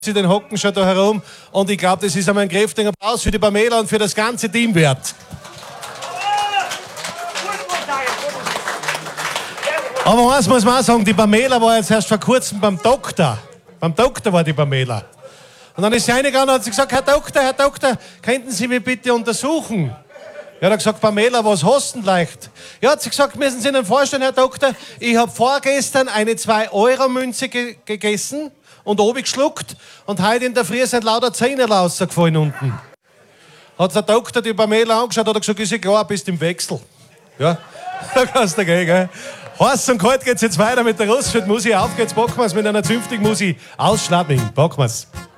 Sie den hocken schon da herum und ich glaube, das ist einmal ein kräftiger Applaus für die Pamela und für das ganze Team wert. Aber eins muss man auch sagen, die Pamela war jetzt erst vor kurzem beim Doktor. Beim Doktor war die Pamela. Und dann ist sie reingegangen und hat sie gesagt, Herr Doktor, könnten Sie mich bitte untersuchen? Ja, hat er gesagt, Pamela, was hast du denn leicht? Ja, hat sie gesagt, müssen Sie Ihnen vorstellen, Herr Doktor, ich habe vorgestern eine 2-Euro-Münze gegessen und oben geschluckt und heute in der Früh sind lauter Zähne rausgefallen unten. Hat der Doktor die Pamela angeschaut und hat gesagt, ist ja klar, bist im Wechsel. Ja, da kannst du gehen, gell? Heiß und kalt geht's jetzt weiter mit der Russfeld Musik. Auf geht's, packen wir's mit einer zünftigen Musik. Ausschlapping, packen wir's.